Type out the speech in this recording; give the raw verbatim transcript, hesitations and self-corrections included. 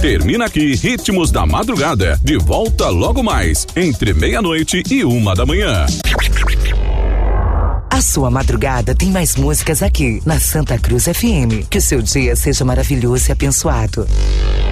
Termina aqui Ritmos da Madrugada. De volta logo mais, entre meia-noite e uma da manhã. A sua madrugada tem mais músicas aqui na Santa Cruz F M. Que o seu dia seja maravilhoso e abençoado.